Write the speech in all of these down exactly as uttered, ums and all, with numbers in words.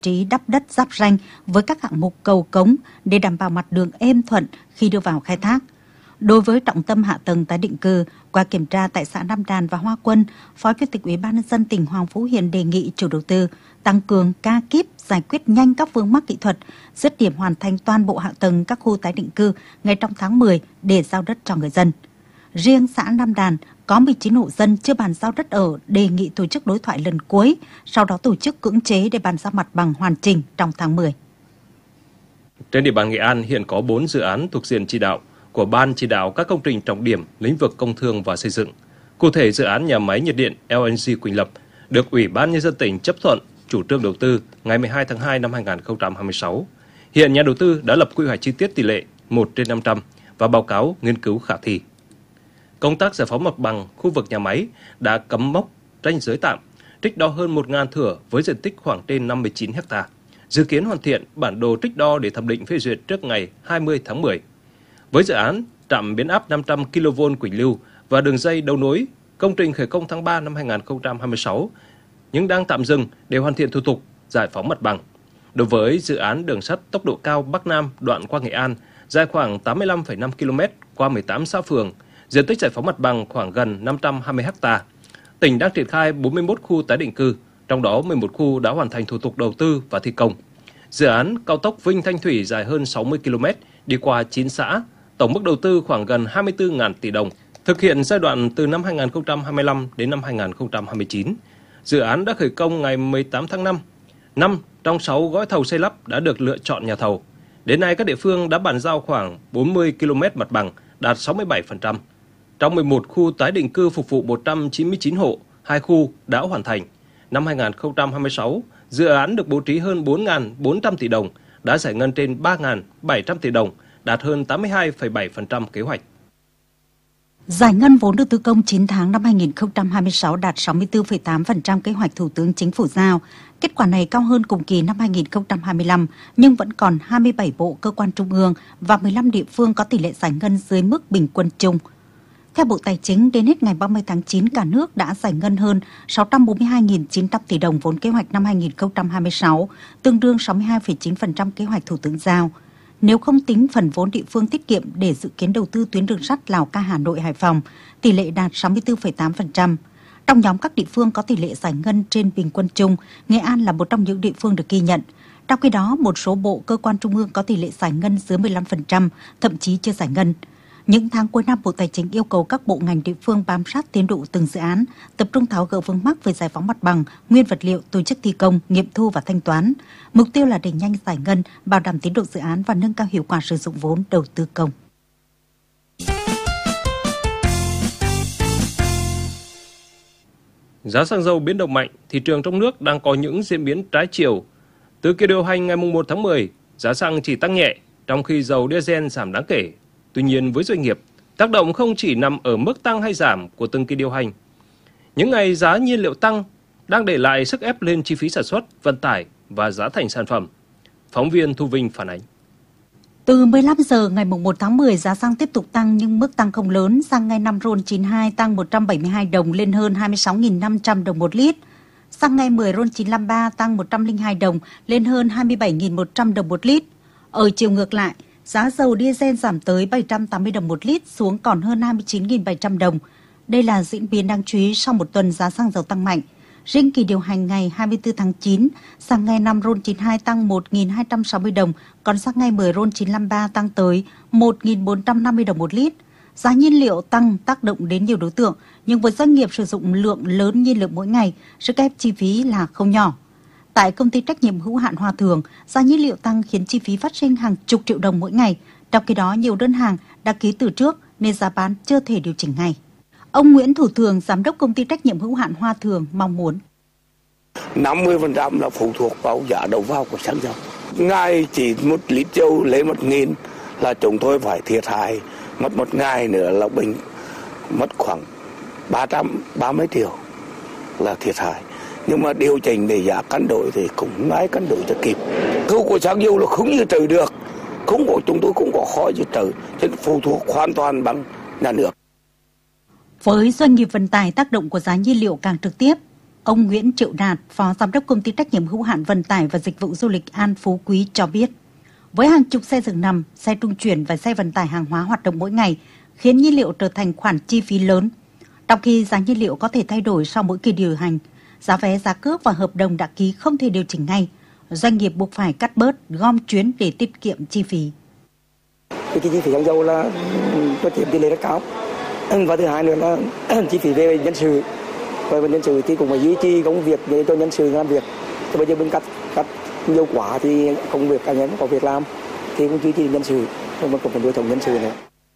trí đắp đất giáp ranh với các hạng mục cầu cống để đảm bảo mặt đường êm thuận khi đưa vào khai thác. Đối với trọng tâm hạ tầng tái định cư, qua kiểm tra tại xã Nam Đàn và Hoa Quân, Phó Chủ tịch Ủy ban nhân dân tỉnh Hoàng Phú Hiền đề nghị chủ đầu tư tăng cường ca kíp, giải quyết nhanh các vướng mắc kỹ thuật, dứt điểm hoàn thành toàn bộ hạ tầng các khu tái định cư ngay trong tháng mười để giao đất cho người dân. Riêng xã Nam Đàn có mười chín hộ dân chưa bàn giao đất ở, đề nghị tổ chức đối thoại lần cuối, sau đó tổ chức cưỡng chế để bàn giao mặt bằng hoàn chỉnh trong tháng mười. Trên địa bàn Nghệ An hiện có bốn dự án thuộc diện chỉ đạo của Ban chỉ đạo các công trình trọng điểm lĩnh vực công thương và xây dựng. Cụ thể, dự án nhà máy nhiệt điện lờ en giê Quỳnh Lập được Ủy ban nhân dân tỉnh chấp thuận chủ trương đầu tư ngày mười hai tháng hai năm hai nghìn không trăm hai mươi sáu. Hiện nhà đầu tư đã lập quy hoạch chi tiết tỷ lệ một trên năm trăm và báo cáo nghiên cứu khả thi. Công tác giải phóng mặt bằng khu vực nhà máy đã cắm mốc ranh giới tạm, trích đo hơn một nghìn thửa với diện tích khoảng trên năm mươi chín ha. Dự kiến hoàn thiện bản đồ trích đo để thẩm định phê duyệt trước ngày hai mươi tháng mười. Với dự án trạm biến áp năm trăm ki lô vôn Quỳnh Lưu và đường dây đấu nối, công trình khởi công tháng ba năm hai nghìn không trăm hai mươi sáu, nhưng đang tạm dừng để hoàn thiện thủ tục giải phóng mặt bằng. Đối với dự án đường sắt tốc độ cao Bắc Nam đoạn qua Nghệ An, dài khoảng tám mươi lăm phẩy năm ki lô mét qua mười tám xã phường, diện tích giải phóng mặt bằng khoảng gần năm trăm hai mươi ha. Tỉnh đang triển khai bốn mươi mốt khu tái định cư, trong đó mười một khu đã hoàn thành thủ tục đầu tư và thi công. Dự án cao tốc Vinh Thanh Thủy dài hơn sáu mươi ki lô mét, đi qua chín xã, tổng mức đầu tư khoảng gần hai mươi tư nghìn tỷ đồng, thực hiện giai đoạn từ năm hai nghìn không trăm hai mươi lăm đến năm hai nghìn không trăm hai mươi chín. Dự án đã khởi công ngày mười tám tháng năm. năm trong sáu gói thầu xây lắp đã được lựa chọn nhà thầu. Đến nay, các địa phương đã bàn giao khoảng bốn mươi ki lô mét mặt bằng, đạt sáu mươi bảy phần trăm. Trong mười một khu tái định cư phục vụ một trăm chín mươi chín hộ, hai khu đã hoàn thành. Năm hai nghìn không trăm hai mươi sáu, dự án được bố trí hơn bốn nghìn bốn trăm tỷ đồng, đã giải ngân trên ba nghìn bảy trăm tỷ đồng, đạt hơn tám mươi hai phẩy bảy phần trăm kế hoạch. Giải ngân vốn đầu tư công chín tháng năm hai nghìn không trăm hai mươi sáu đạt sáu mươi tư phẩy tám phần trăm kế hoạch Thủ tướng Chính phủ giao. Kết quả này cao hơn cùng kỳ năm hai nghìn không trăm hai mươi lăm, nhưng vẫn còn hai mươi bảy bộ cơ quan trung ương và mười lăm địa phương có tỷ lệ giải ngân dưới mức bình quân chung. Theo Bộ Tài chính, đến hết ngày ba mươi tháng chín, cả nước đã giải ngân hơn sáu trăm bốn mươi hai nghìn chín trăm tỷ đồng vốn kế hoạch năm hai nghìn không trăm hai mươi sáu, tương đương sáu mươi hai phẩy chín phần trăm kế hoạch Thủ tướng giao. Nếu không tính phần vốn địa phương tiết kiệm để dự kiến đầu tư tuyến đường sắt Lào Cai, Hà Nội, Hải Phòng, tỷ lệ đạt sáu mươi tư phẩy tám phần trăm. Trong nhóm các địa phương có tỷ lệ giải ngân trên bình quân chung, Nghệ An là một trong những địa phương được ghi nhận. Trong khi đó, một số bộ cơ quan trung ương có tỷ lệ giải ngân dưới mười lăm phần trăm, thậm chí chưa giải ngân. Những tháng cuối năm, Bộ Tài chính yêu cầu các bộ ngành địa phương bám sát tiến độ từng dự án, tập trung tháo gỡ vướng mắc về giải phóng mặt bằng, nguyên vật liệu, tổ chức thi công, nghiệm thu và thanh toán. Mục tiêu là đẩy nhanh giải ngân, bảo đảm tiến độ dự án và nâng cao hiệu quả sử dụng vốn đầu tư công. Giá xăng dầu biến động mạnh, thị trường trong nước đang có những diễn biến trái chiều. Từ kỳ điều hành ngày mùng một tháng mười, giá xăng chỉ tăng nhẹ, trong khi dầu diesel giảm đáng kể. Tuy nhiên, với doanh nghiệp, tác động không chỉ nằm ở mức tăng hay giảm của từng kỳ điều hành. Những ngày giá nhiên liệu tăng đang để lại sức ép lên chi phí sản xuất, vận tải và giá thành sản phẩm. Phóng viên Thu Vinh phản ánh. Từ mười lăm giờ ngày mùng một tháng mười, giá xăng tiếp tục tăng nhưng mức tăng không lớn. Xăng e năm RON chín mươi hai tăng một trăm bảy mươi hai đồng lên hơn hai mươi sáu nghìn năm trăm đồng một lít. Xăng e mười RON chín lăm ba tăng một trăm lẻ hai đồng lên hơn hai mươi bảy nghìn một trăm đồng một lít. Ở chiều ngược lại, giá dầu diesel giảm tới bảy trăm tám mươi đồng một lít xuống còn hơn hai mươi chín nghìn bảy trăm đồng. Đây là diễn biến đáng chú ý sau một tuần giá xăng dầu tăng mạnh. Riêng kỳ điều hành ngày hai mươi tư tháng chín, xăng e năm RON chín mươi hai tăng một nghìn hai trăm sáu mươi đồng, còn xăng e mười RON chín lăm ba tăng tới một nghìn bốn trăm năm mươi đồng một lít. Giá nhiên liệu tăng tác động đến nhiều đối tượng, nhưng với doanh nghiệp sử dụng lượng lớn nhiên liệu mỗi ngày, sức ép chi phí là không nhỏ. Tại công ty trách nhiệm hữu hạn Hòa Thường, giá nhiên liệu tăng khiến chi phí phát sinh hàng chục triệu đồng mỗi ngày. Trong khi đó, nhiều đơn hàng đã ký từ trước nên giá bán chưa thể điều chỉnh ngay. Ông Nguyễn Thủ Thường, giám đốc công ty trách nhiệm hữu hạn Hòa Thường mong muốn năm mươi phần trăm là phụ thuộc vào giá đầu vào của xăng dầu. Ngày chỉ một lít dầu lấy một nghìn là chúng tôi phải thiệt hại, mất một ngày nữa là bình mất khoảng ba trăm ba mươi triệu là thiệt hại. Nhưng mà điều chỉnh để giá cân đổi thì cũng ngay cân đổi cho kịp. Thu của xăng dầu là không như trừ được, không có chúng tôi cũng có khó như trừ, chứ phụ thuộc hoàn toàn bằng nhà nước. Với doanh nghiệp vận tải, tác động của giá nhiên liệu càng trực tiếp. Ông Nguyễn Triệu Đạt, Phó Giám đốc Công ty trách nhiệm hữu hạn vận tải và dịch vụ du lịch An Phú Quý cho biết, với hàng chục xe giường nằm, xe trung chuyển và xe vận tải hàng hóa hoạt động mỗi ngày, khiến nhiên liệu trở thành khoản chi phí lớn. Trong khi giá nhiên liệu có thể thay đổi sau mỗi kỳ điều hành, giá vé, giá cước và hợp đồng đã ký không thể điều chỉnh ngay, doanh nghiệp buộc phải cắt bớt, gom chuyến để tiết kiệm chi phí. Cái chi phí xăng dầu là có chiếm tỷ lệ rất cao. Và thứ hai nữa là chi phí về nhân sự. Về nhân sự thì cũng phải duy trì công việc để cho nhân sự làm việc. Thì bây giờ mình cắt cắt nhiều quá thì công việc cá nhân có việc làm thì cũng duy trì nhân sự, nhưng mà cũng phải đối thống nhân sự nữa.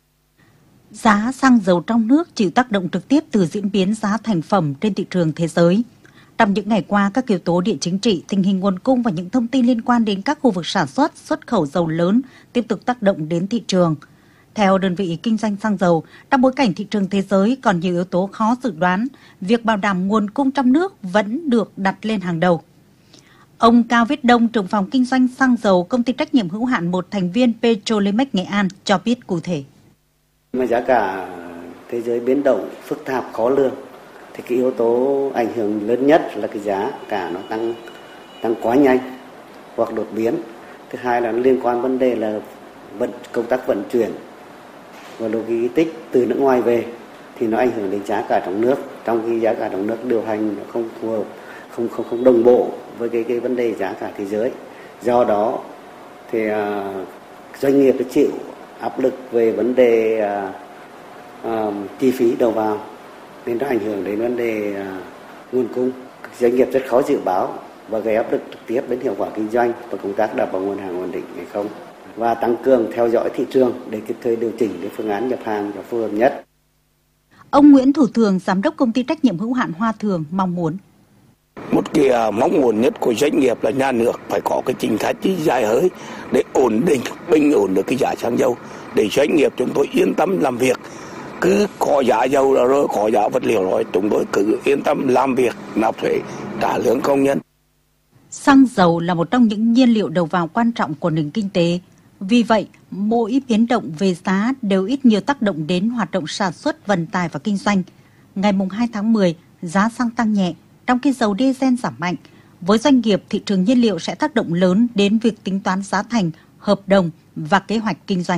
Giá xăng dầu trong nước chịu tác động trực tiếp từ diễn biến giá thành phẩm trên thị trường thế giới. Trong những ngày qua, các yếu tố địa chính trị, tình hình nguồn cung và những thông tin liên quan đến các khu vực sản xuất, xuất khẩu dầu lớn tiếp tục tác động đến thị trường. Theo đơn vị kinh doanh xăng dầu, trong bối cảnh thị trường thế giới còn nhiều yếu tố khó dự đoán, việc bảo đảm nguồn cung trong nước vẫn được đặt lên hàng đầu. Ông Cao Viết Đông, trưởng phòng kinh doanh xăng dầu, Công ty trách nhiệm hữu hạn một thành viên Petrolimex Nghệ An cho biết cụ thể. Mà giá cả thế giới biến động phức tạp khó lường thì cái yếu tố ảnh hưởng lớn nhất là cái giá cả nó tăng tăng quá nhanh hoặc đột biến. Thứ hai là nó liên quan vấn đề là vận công tác vận chuyển và logistics từ nước ngoài về thì nó ảnh hưởng đến giá cả trong nước. Trong khi giá cả trong nước điều hành nó không phù hợp, không không không đồng bộ với cái cái vấn đề giá cả thế giới. Do đó thì uh, doanh nghiệp phải chịu áp lực về vấn đề uh, uh, chi phí đầu vào nên nó ảnh hưởng đến vấn đề uh, nguồn cung. Doanh nghiệp rất khó dự báo và gây áp lực trực tiếp đến hiệu quả kinh doanh và công tác đảm bảo nguồn hàng ổn định hay không, và tăng cường theo dõi thị trường để kịp thời điều chỉnh cái phương án nhập hàng cho phù hợp nhất. Ông Nguyễn Thủ Thường, Giám đốc Công ty trách nhiệm hữu hạn Hoa Thường mong muốn. Một cái mong muốn nhất của doanh nghiệp là nhà nước phải có cái chính sách dài hơi để ổn định, bình ổn được cái giá xăng dầu để doanh nghiệp chúng tôi yên tâm làm việc. Cứ có giá dầu rồi, có giá vật liệu rồi, chúng tôi cứ yên tâm làm việc, nộp thuế, trả lương công nhân. Xăng dầu là một trong những nhiên liệu đầu vào quan trọng của nền kinh tế. Vì vậy, mỗi biến động về giá đều ít nhiều tác động đến hoạt động sản xuất, vận tải và kinh doanh. Ngày hai tháng mười, giá xăng tăng nhẹ, trong khi dầu diesel giảm mạnh. Với doanh nghiệp, thị trường nhiên liệu sẽ tác động lớn đến việc tính toán giá thành, hợp đồng và kế hoạch kinh doanh.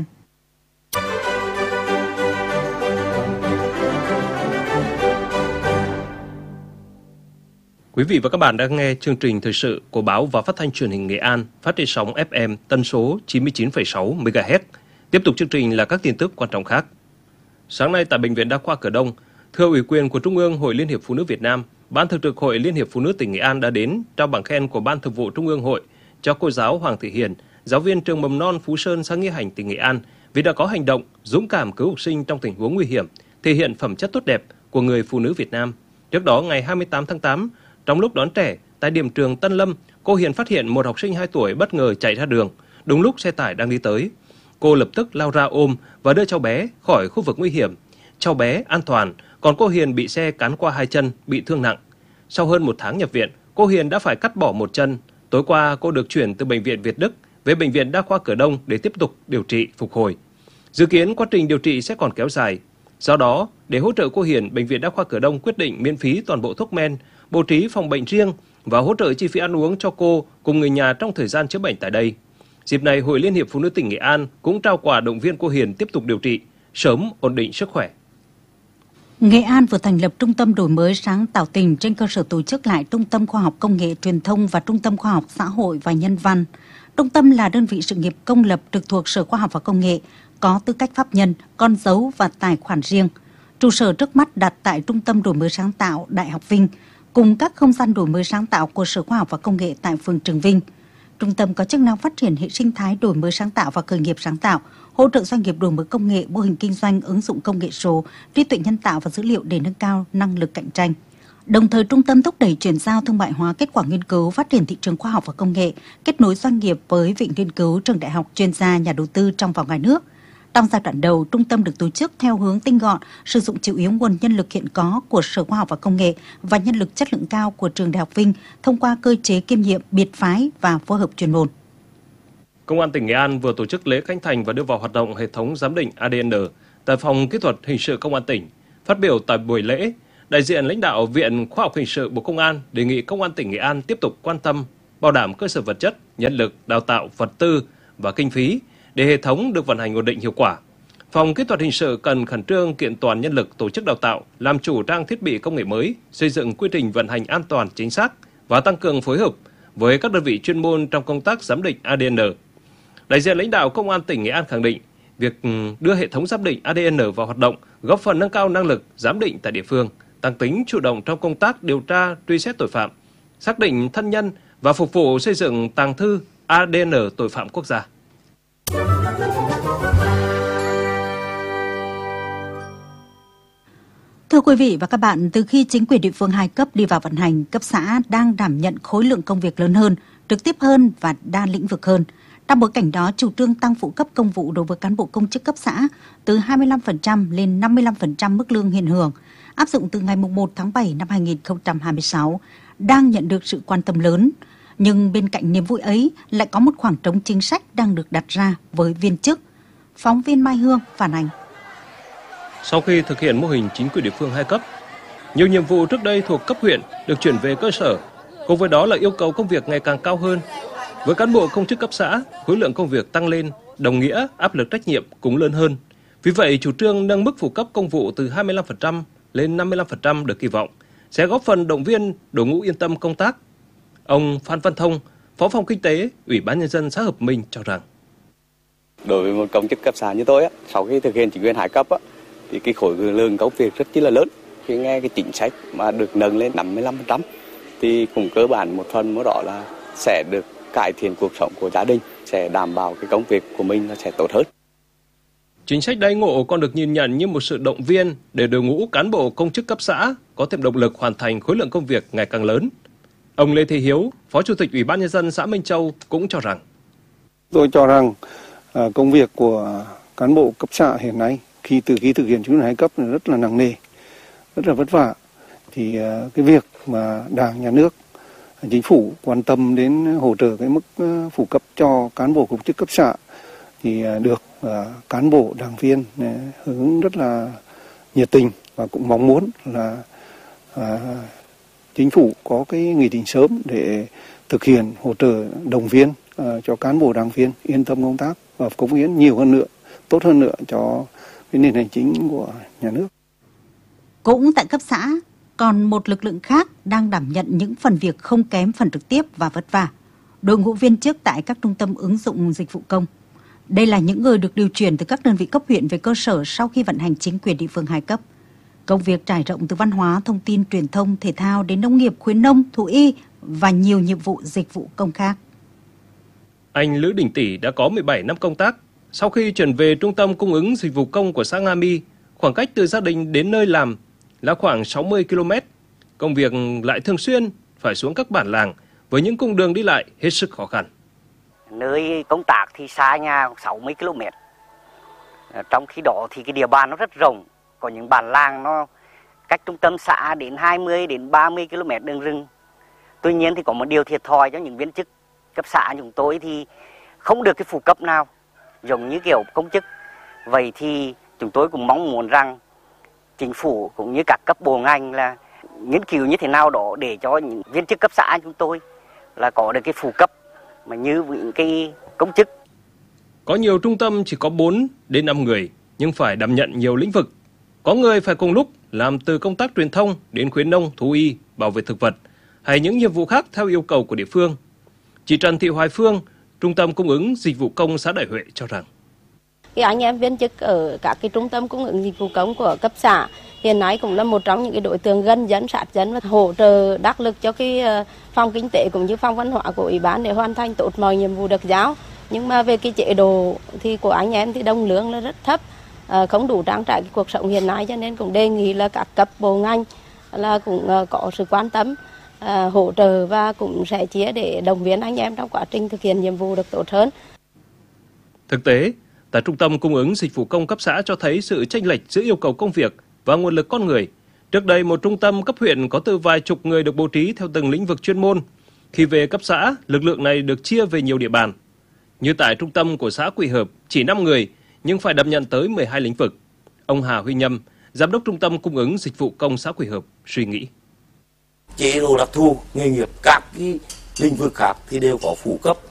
Quý vị và các bạn đang nghe chương trình thời sự của Báo và Phát thanh Truyền hình Nghệ An, phát trên sóng ép em tần số chín mươi chín phẩy sáu mê ga héc. Tiếp tục chương trình là các tin tức quan trọng khác. Sáng nay tại Bệnh viện Đa khoa Cửa Đông, thưa ủy quyền của Trung ương Hội Liên hiệp Phụ nữ Việt Nam, Ban Thường trực Hội Liên hiệp Phụ nữ tỉnh Nghệ An đã đến trao bằng khen của Ban Thường vụ Trung ương Hội cho cô giáo Hoàng Thị Hiền, giáo viên trường mầm non Phú Sơn, xã Nghĩa Hành, tỉnh Nghệ An, vì đã có hành động dũng cảm cứu học sinh trong tình huống nguy hiểm, thể hiện phẩm chất tốt đẹp của người phụ nữ Việt Nam. Trước đó, ngày hai mươi tám tháng tám, trong lúc đón trẻ tại điểm trường Tân Lâm, cô Hiền phát hiện một học sinh hai tuổi bất ngờ chạy ra đường, đúng lúc xe tải đang đi tới. Cô lập tức lao ra ôm và đưa cháu bé khỏi khu vực nguy hiểm. Cháu bé an toàn, còn cô Hiền bị xe cán qua hai chân, bị thương nặng. Sau hơn một tháng nhập viện, cô Hiền đã phải cắt bỏ một chân. Tối qua, cô được chuyển từ Bệnh viện Việt Đức về Bệnh viện Đa khoa Cửa Đông để tiếp tục điều trị phục hồi. Dự kiến quá trình điều trị sẽ còn kéo dài. Do đó, để hỗ trợ cô Hiền, Bệnh viện Đa khoa Cửa Đông quyết định miễn phí toàn bộ thuốc men, bố trí phòng bệnh riêng và hỗ trợ chi phí ăn uống cho cô cùng người nhà trong thời gian chữa bệnh tại đây. Dịp này, Hội Liên hiệp Phụ nữ tỉnh Nghệ An cũng trao quà động viên cô Hiền tiếp tục điều trị, sớm ổn định sức khỏe. Nghệ An vừa thành lập Trung tâm Đổi mới sáng tạo tỉnh trên cơ sở tổ chức lại Trung tâm Khoa học Công nghệ Truyền thông và Trung tâm Khoa học Xã hội và Nhân văn. Trung tâm là đơn vị sự nghiệp công lập trực thuộc Sở Khoa học và Công nghệ, có tư cách pháp nhân, con dấu và tài khoản riêng. Trụ sở trước mắt đặt tại Trung tâm Đổi mới sáng tạo Đại học Vinh, cùng các không gian đổi mới sáng tạo của Sở Khoa học và Công nghệ tại phường Trường Vinh. Trung tâm có chức năng phát triển hệ sinh thái đổi mới sáng tạo và khởi nghiệp sáng tạo, hỗ trợ doanh nghiệp đổi mới công nghệ, mô hình kinh doanh, ứng dụng công nghệ số, trí tuệ nhân tạo và dữ liệu để nâng cao năng lực cạnh tranh. Đồng thời, trung tâm thúc đẩy chuyển giao thương mại hóa kết quả nghiên cứu, phát triển thị trường khoa học và công nghệ, kết nối doanh nghiệp với viện nghiên cứu, trường đại học, chuyên gia, nhà đầu tư trong và ngoài nước. Trong giai đoạn đầu, trung tâm được tổ chức theo hướng tinh gọn, sử dụng chủ yếu nguồn nhân lực hiện có của Sở Khoa học và Công nghệ và nhân lực chất lượng cao của trường Đại học Vinh thông qua cơ chế kiêm nhiệm, biệt phái và phối hợp chuyên môn. Công an tỉnh Nghệ An vừa tổ chức lễ khánh thành và đưa vào hoạt động hệ thống giám định a đê en tại phòng kỹ thuật hình sự Công an tỉnh. Phát biểu tại buổi lễ, đại diện lãnh đạo Viện Khoa học Hình sự Bộ Công an đề nghị Công an tỉnh Nghệ An tiếp tục quan tâm, bảo đảm cơ sở vật chất, nhân lực, đào tạo, vật tư và kinh phí để hệ thống được vận hành ổn định hiệu quả. Phòng Kỹ thuật Hình sự cần khẩn trương kiện toàn nhân lực, tổ chức đào tạo, làm chủ trang thiết bị công nghệ mới, xây dựng quy trình vận hành an toàn, chính xác và tăng cường phối hợp với các đơn vị chuyên môn trong công tác giám định a đê en. Đại diện lãnh đạo Công an tỉnh Nghệ An khẳng định, việc đưa hệ thống giám định a đê en vào hoạt động góp phần nâng cao năng lực giám định tại địa phương, tăng tính chủ động trong công tác điều tra, truy xét tội phạm, xác định thân nhân và phục vụ xây dựng tàng thư a đê en tội phạm quốc gia. Thưa quý vị và các bạn, từ khi chính quyền địa phương hai cấp đi vào vận hành, cấp xã đang đảm nhận khối lượng công việc lớn hơn, trực tiếp hơn và đa lĩnh vực hơn. Trong bối cảnh đó, chủ trương tăng phụ cấp công vụ đối với cán bộ công chức cấp xã từ hai mươi lăm phần trăm lên năm mươi lăm phần trăm mức lương hiện hưởng, áp dụng từ ngày mùng một tháng bảy năm hai nghìn không trăm hai mươi sáu, đang nhận được sự quan tâm lớn. Nhưng bên cạnh niềm vui ấy lại có một khoảng trống chính sách đang được đặt ra với viên chức. Phóng viên Mai Hương phản ánh. Sau khi thực hiện mô hình chính quyền địa phương hai cấp, nhiều nhiệm vụ trước đây thuộc cấp huyện được chuyển về cơ sở, cùng với đó là yêu cầu công việc ngày càng cao hơn. Với cán bộ công chức cấp xã, khối lượng công việc tăng lên, đồng nghĩa áp lực trách nhiệm cũng lớn hơn. Vì vậy, chủ trương nâng mức phụ cấp công vụ từ hai mươi lăm phần trăm lên năm mươi lăm phần trăm được kỳ vọng sẽ góp phần động viên đội ngũ yên tâm công tác. Ông Phan Văn Thông, Phó phòng Kinh tế, Ủy ban Nhân dân xã Hợp Minh cho rằng, đối với một công chức cấp xã như tôi, sau khi thực hiện chính quyền hai cấp, thì cái khối lượng công việc rất chi là lớn. Khi nghe cái chính sách mà được nâng lên năm mươi lăm phần trăm thì cũng cơ bản một phần của đó là sẽ được cải thiện cuộc sống của gia đình, sẽ đảm bảo cái công việc của mình nó sẽ tốt hơn. Chính sách đãi ngộ còn được nhìn nhận như một sự động viên để đội ngũ cán bộ công chức cấp xã có thêm động lực hoàn thành khối lượng công việc ngày càng lớn. Ông Lê Thị Hiếu, Phó Chủ tịch Ủy ban Nhân dân xã Minh Châu cũng cho rằng, tôi cho rằng công việc của cán bộ cấp xã hiện nay khi từ khi thực hiện chính quyền hai cấp rất là nặng nề, rất là vất vả. Thì cái việc mà Đảng, Nhà nước, Chính phủ quan tâm đến hỗ trợ cái mức phụ cấp cho cán bộ công chức cấp xã thì được cán bộ đảng viên hưởng ứng rất là nhiệt tình và cũng mong muốn là Chính phủ có cái nghị định sớm để thực hiện hỗ trợ động viên cho cán bộ đảng viên yên tâm công tác và cống hiến nhiều hơn nữa, tốt hơn nữa cho cái nền hành chính của nhà nước. Cũng tại cấp xã, còn một lực lượng khác đang đảm nhận những phần việc không kém phần trực tiếp và vất vả. Đội ngũ viên chức tại các trung tâm ứng dụng dịch vụ công. Đây là những người được điều chuyển từ các đơn vị cấp huyện về cơ sở sau khi vận hành chính quyền địa phương hai cấp. Công việc trải rộng từ văn hóa, thông tin, truyền thông, thể thao đến nông nghiệp, khuyến nông, thú y và nhiều nhiệm vụ dịch vụ công khác. Anh Lữ Đình Tỷ đã có mười bảy năm công tác. Sau khi chuyển về trung tâm cung ứng dịch vụ công của xã Nga My, khoảng cách từ gia đình đến nơi làm là khoảng sáu mươi ki lô mét. Công việc lại thường xuyên phải xuống các bản làng với những cung đường đi lại hết sức khó khăn. Nơi công tác thì xa nhà sáu mươi ki lô mét. Trong khi đó thì cái địa bàn nó rất rộng. Có những bản làng nó cách trung tâm xã đến hai mươi đến ba mươi ki lô mét đường rừng. Tuy nhiên thì có một điều thiệt thòi cho những viên chức cấp xã chúng tôi thì không được cái phụ cấp nào giống như kiểu công chức. Vậy thì chúng tôi cũng mong muốn rằng chính phủ cũng như các cấp bộ ngành là nghiên cứu như thế nào đó để cho những viên chức cấp xã chúng tôi là có được cái phụ cấp mà như những cái công chức. Có nhiều trung tâm chỉ có bốn đến năm người nhưng phải đảm nhận nhiều lĩnh vực. Có người phải cùng lúc làm từ công tác truyền thông đến khuyến nông, thú y, bảo vệ thực vật hay những nhiệm vụ khác theo yêu cầu của địa phương. Chị Trần Thị Hoài Phương, Trung tâm Cung ứng Dịch vụ Công xã Đại Huệ cho rằng, Cái anh em viên chức ở các cái trung tâm cung ứng dịch vụ công của cấp xã hiện nay cũng là một trong những cái đối tượng gần dân, sát dân và hỗ trợ đắc lực cho cái phòng kinh tế cũng như phòng văn hóa của ủy ban để hoàn thành tốt mọi nhiệm vụ được giao. Nhưng mà về cái chế độ thì của anh em thì đồng lương là rất thấp, không đủ trang trải cái cuộc sống hiện nay, cho nên cũng đề nghị là các cấp bộ ngành là cũng có sự quan tâm, hỗ trợ và cũng sẽ chia để động viên anh em trong quá trình thực hiện nhiệm vụ được tốt hơn. Thực tế, tại Trung tâm Cung ứng Dịch vụ Công cấp xã cho thấy sự chênh lệch giữa yêu cầu công việc và nguồn lực con người. Trước đây, một trung tâm cấp huyện có từ vài chục người được bố trí theo từng lĩnh vực chuyên môn. Khi về cấp xã, lực lượng này được chia về nhiều địa bàn. Như tại trung tâm của xã Quỳ Hợp, chỉ năm người, nhưng phải đảm nhận tới mười hai lĩnh vực. Ông Hà Huy Nhâm, Giám đốc Trung tâm Cung ứng Dịch vụ Công xã Quỳ Hợp suy nghĩ. Chế độ đặc thù nghề nghiệp các cái lĩnh vực khác thì đều có phụ cấp